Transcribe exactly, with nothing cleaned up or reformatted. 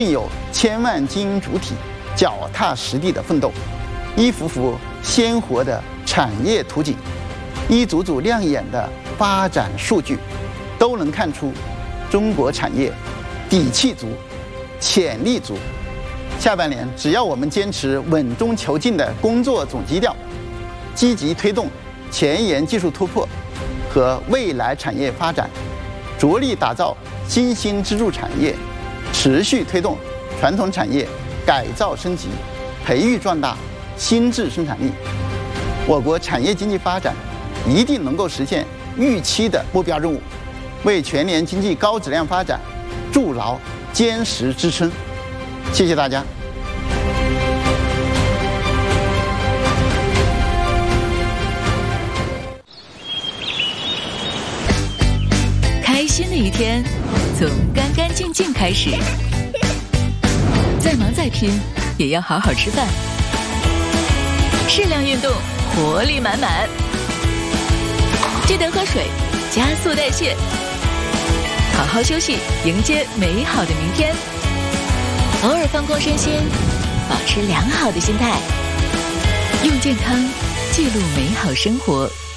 有千万精英主体脚踏实地的奋斗，一幅幅鲜活的产业图景，一组组亮眼的发展数据，都能看出中国产业底气足、潜力足。下半年，只要我们坚持稳中求进的工作总基调，积极推动前沿技术突破和未来产业发展，着力打造新兴支柱产业，持续推动传统产业改造升级，培育壮大新质生产力，我国产业经济发展一定能够实现预期的目标任务，为全年经济高质量发展筑牢坚实支撑。谢谢大家。 开心的一天从干干净净开始，再忙再拼也要好好吃饭，适量运动，活力满满，记得喝水，加速代谢，好好休息，迎接美好的明天。偶尔放空身心，保持良好的心态，用健康记录美好生活。